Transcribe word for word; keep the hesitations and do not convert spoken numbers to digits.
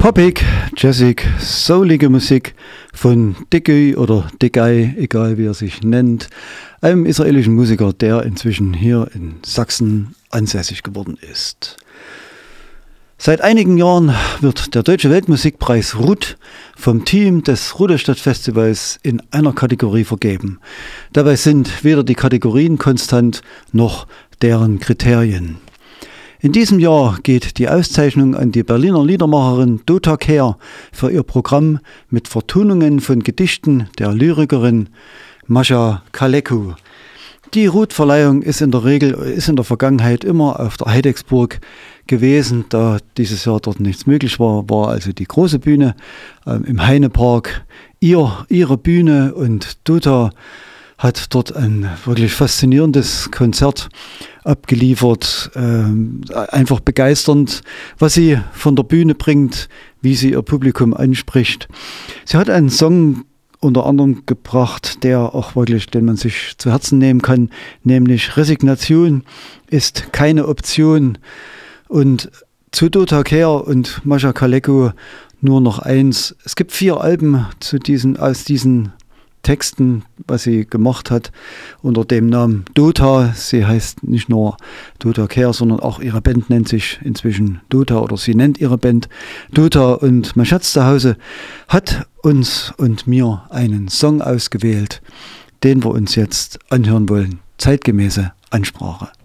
Poppig, jazzig, soulige Musik von Dickey oder Dickey, egal wie er sich nennt, einem israelischen Musiker, der inzwischen hier in Sachsen ansässig geworden ist. Seit einigen Jahren wird der Deutsche Weltmusikpreis R U T vom Team des Rudolstadt-Festivals in einer Kategorie vergeben. Dabei sind weder die Kategorien konstant noch deren Kriterien. In diesem Jahr geht die Auszeichnung an die Berliner Liedermacherin Dota Kehr für ihr Programm mit Vertonungen von Gedichten der Lyrikerin Mascha Kaleku. Die R U T-Verleihung ist in der Regel, ist in der Vergangenheit immer auf der Heidecksburg gewesen. Da dieses Jahr dort nichts möglich war, war also die große Bühne ähm, im Heinepark ihr, ihre Bühne, und Dota hat dort ein wirklich faszinierendes Konzert abgeliefert, ähm, einfach begeisternd, was sie von der Bühne bringt, wie sie ihr Publikum anspricht. Sie hat einen Song unter anderem gebracht, der auch wirklich, den man sich zu Herzen nehmen kann, nämlich Resignation ist keine Option. Und zu Dota Kehr und Mascha Kaleku nur noch eins: Es gibt vier Alben zu diesen, aus diesen Texten, was sie gemacht hat, unter dem Namen Dota. Sie heißt nicht nur Dota Kehr, sondern auch ihre Band nennt sich inzwischen Dota, oder sie nennt ihre Band Dota. Und mein Schatz zu Hause hat uns und mir einen Song ausgewählt, den wir uns jetzt anhören wollen. Zeitgemäße Ansprache.